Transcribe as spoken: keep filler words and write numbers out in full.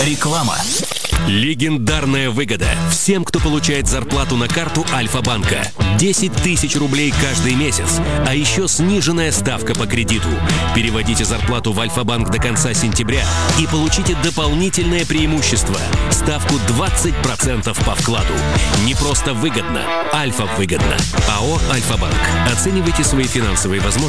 Реклама. Легендарная выгода всем, кто получает зарплату на карту Альфа-банка. десять тысяч рублей каждый месяц, а еще сниженная ставка по кредиту. Переводите зарплату в Альфа-банк до конца сентября и получите дополнительное преимущество – ставку двадцать процентов по вкладу. Не просто выгодно, Альфа-выгодно. АО «Альфа-банк». Оценивайте свои финансовые возможности